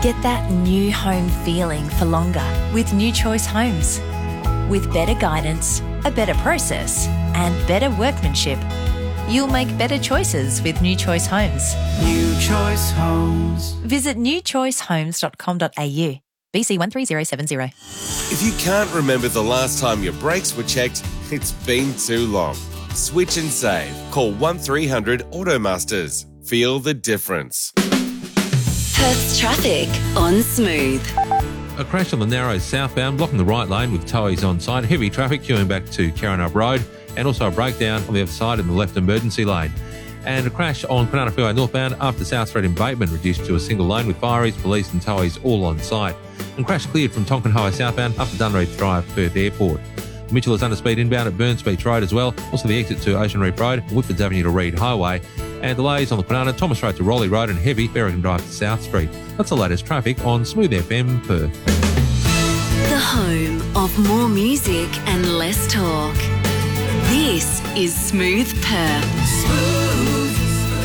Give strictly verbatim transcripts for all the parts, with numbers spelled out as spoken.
Get that new home feeling for longer with New Choice Homes. With better guidance, a better process, and better workmanship, you'll make better choices with New Choice Homes. New Choice Homes. Visit new choice homes dot com dot a u. B C one three zero seven zero. If you can't remember the last time your brakes were checked, it's been too long. Switch and save. Call one three hundred Automasters. Feel the difference. Perth's traffic on Smooth. A crash on the narrow southbound, blocking the right lane with towies on site. Heavy traffic queuing back to Carrinup Road, and also a breakdown on the other side in the left emergency lane. And a crash on Kwinana Freeway northbound after South Street embankment reduced to a single lane with fireys, police and towies all on site. And crash cleared from Tonkin Highway southbound after Dunreath Drive, Perth Airport. Mitchell is under speed inbound at Burns Beach Road as well. Also the exit to Ocean Reef Road, Woodfords Avenue to Reed Highway. And delays on the Kwinana, Thomas Road to Raleigh Road and heavy Berrigan Drive to South Street. That's the latest traffic on Smooth F M Perth. The home of more music and less talk. This is Smooth Perth. Smooth.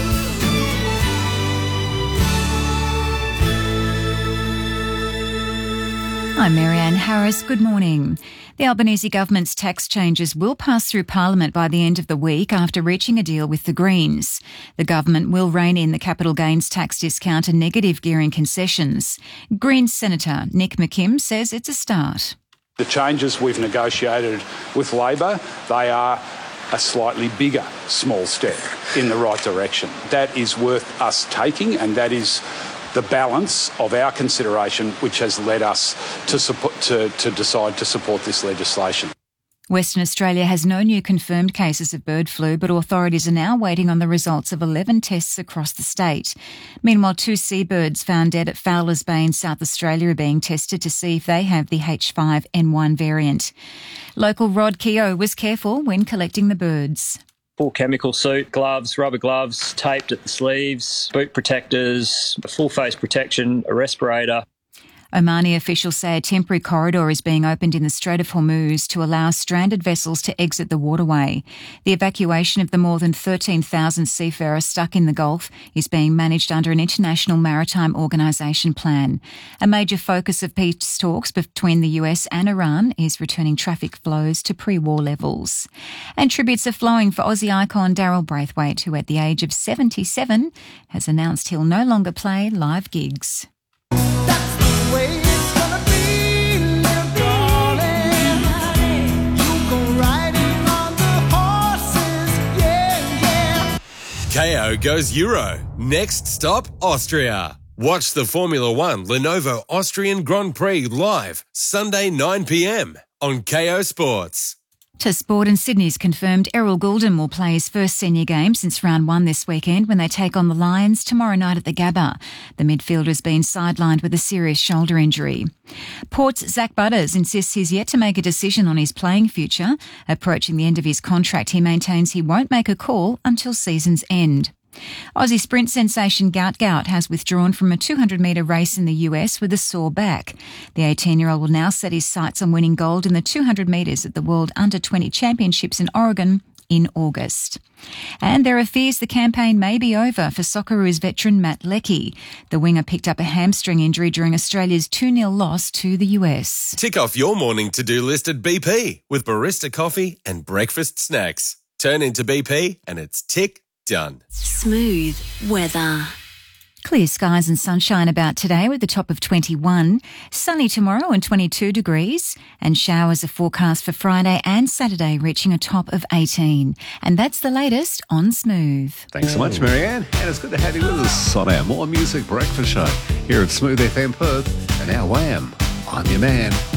I'm Marianne Harris. Good morning. The Albanese government's tax changes will pass through Parliament by the end of the week after reaching a deal with the Greens. The government will rein in the capital gains tax discount and negative gearing concessions. Greens Senator Nick McKim says it's a start. The changes we've negotiated with Labor, they are a slightly bigger small step in the right direction. That is worth us taking, and that is the balance of our consideration which has led us to, support, to, to decide to support this legislation. Western Australia has no new confirmed cases of bird flu, but authorities are now waiting on the results of eleven tests across the state. Meanwhile, two seabirds found dead at Fowler's Bay in South Australia are being tested to see if they have the H five N one variant. Local Rod Keogh was careful when collecting the birds. Full chemical suit, gloves, rubber gloves, taped at the sleeves, boot protectors, full face protection, a respirator. Omani officials say a temporary corridor is being opened in the Strait of Hormuz to allow stranded vessels to exit the waterway. The evacuation of the more than thirteen thousand seafarers stuck in the Gulf is being managed under an international maritime organisation plan. A major focus of peace talks between the U S and Iran is returning traffic flows to pre-war levels. And tributes are flowing for Aussie icon Daryl Braithwaite, who at the age of seventy-seven has announced he'll no longer play live gigs. K O goes Euro. Next stop, Austria. Watch the Formula One Lenovo Austrian Grand Prix live Sunday nine p m on K O Sports. To sport, and Sydney's confirmed Errol Goulden will play his first senior game since round one this weekend when they take on the Lions tomorrow night at the Gabba. The midfielder has been sidelined with a serious shoulder injury. Port's Zach Butters insists he's yet to make a decision on his playing future. Approaching the end of his contract, he maintains he won't make a call until season's end. Aussie sprint sensation Gout Gout has withdrawn from a two hundred metre race in the U S with a sore back. The eighteen-year-old will now set his sights on winning gold in the two hundred metres at the World Under twenty Championships in Oregon in August. And there are fears the campaign may be over for Socceroos veteran Matt Leckie. The winger picked up a hamstring injury during Australia's two nil loss to the U S. Tick off your morning to-do list at B P with barista coffee and breakfast snacks. Turn into B P and it's tick done. Smooth weather. Clear skies and sunshine about today with a top of twenty-one. Sunny tomorrow and twenty-two degrees. And showers are forecast for Friday and Saturday, reaching a top of eighteen. And that's the latest on Smooth. Thanks so much, Marianne. And it's good to have you with us on our More Music Breakfast Show here at Smooth F M Perth. And now Wham! I'm your man.